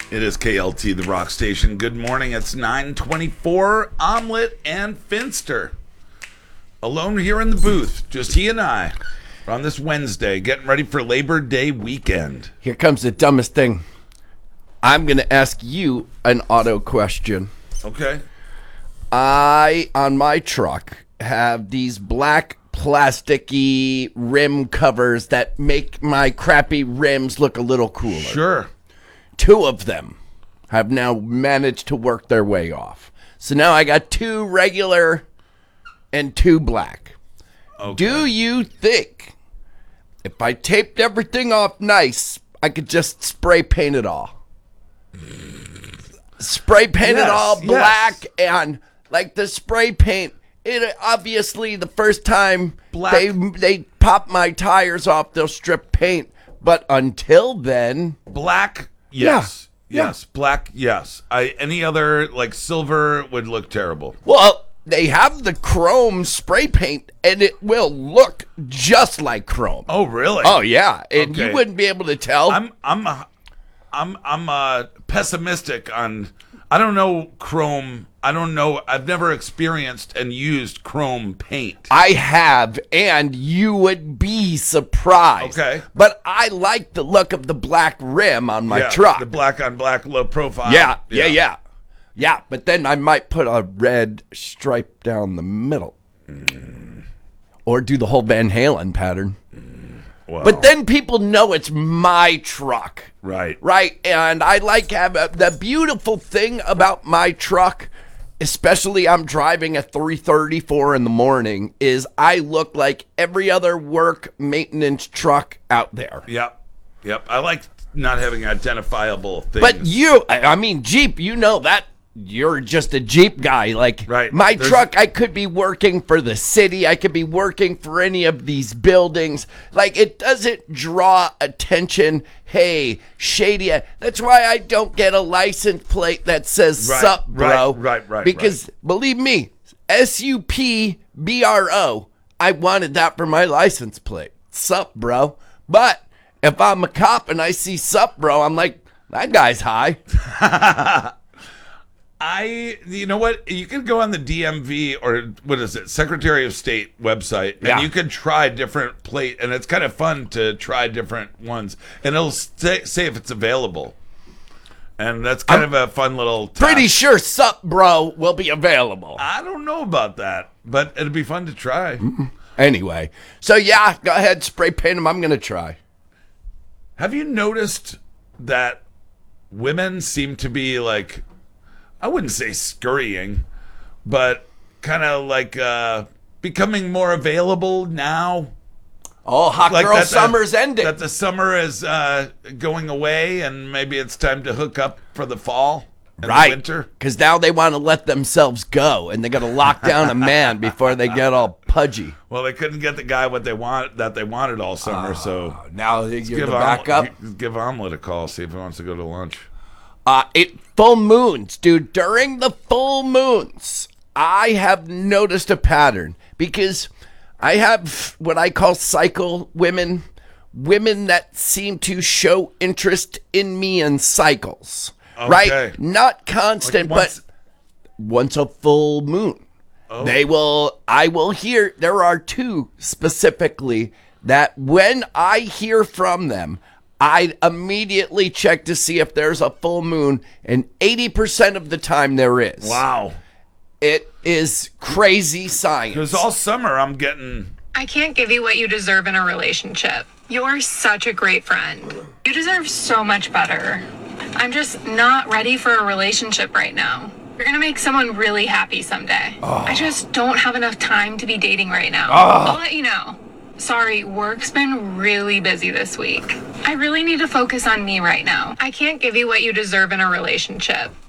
It is KLT, the rock station. Good morning. It's 9:24. Omelet and Finster. Alone here in the booth. Just he and I. On this Wednesday, getting ready for Labor Day weekend. Here comes the dumbest thing. I'm going to ask you an auto question. Okay. On my truck, have these black plasticky rim covers that make my crappy rims look a little cooler. Sure. Two of them have now managed to work their way off. So now I got two regular and two black. Okay. Do you think if I taped everything off nice, I could just spray paint it all? Spray paint it all black, and like the spray paint, it obviously the first time Black. they pop my tires off, they'll strip paint. But until then, Black, yes. Yeah. Yes. Black, yes. Any other, like silver, would look terrible. well, they have the chrome spray paint, and it will look just like chrome. Oh, really? Oh yeah, and Okay. you wouldn't be able to tell. I'm pessimistic on. I don't know chrome. I don't know. I've never experienced and used chrome paint. I have, and you would be surprised. Okay. But I like the look of the black rim on my Yeah, truck. the black on black, low profile. Yeah, but then I might put a red stripe down the middle. Or do the whole Van Halen pattern. Wow. But then people know it's my truck. Right. Right, and I like the beautiful thing about my truck, especially I'm driving at 3:34 in the morning, is I look like every other work maintenance truck out there. Yep. I like not having identifiable things. But I mean, Jeep, you know that. You're just a Jeep guy. Like, Right. my truck, I could be working for the city. I could be working for any of these buildings. Like, it doesn't draw attention. Hey, shady. That's why I don't get a license plate that says sup, bro. Right. Because, believe me, SUPBRO, I wanted that for my license plate. Sup, bro. But if I'm a cop and I see sup, bro, I'm like, that guy's high. You know what? You could go on the DMV or what is it, Secretary of State website, and you could try different plate, and it's kind of fun to try different ones, and it'll say if it's available, and that's kind of a fun little task. Pretty sure sup, bro, will be available. I don't know about that, but it'd be fun to try. Anyway, so yeah, go ahead, spray paint them. I'm gonna try. Have you noticed that women seem to be like, I wouldn't say scurrying, but kind of like becoming more available now? Oh, hot Like girl that summer's ending. That the summer is going away, and maybe it's time to hook up for the fall and the winter. Because now they want to let themselves go, and they got to lock down a man before they get all pudgy. Well, they couldn't get the guy what they wanted all summer, so Now you're back up. Give Omelet a call, see if he wants to go to lunch. Full moons, dude. During the full moons, I have noticed a pattern because I have what I call cycle women that seem to show interest in me in cycles, right? Not constant, Like but once a full moon, I will hear. There are two specifically that when I hear from them, I immediately check to see if there's a full moon, and 80% of the time there is. Wow. It is crazy science. Because all summer I'm getting... I can't give you what you deserve in a relationship. You're such a great friend. You deserve so much better. I'm just not ready for a relationship right now. You're gonna make someone really happy someday. I just don't have enough time to be dating right now. I'll let you know. Sorry, work's been really busy this week. I really need to focus on me right now. I can't give you what you deserve in a relationship.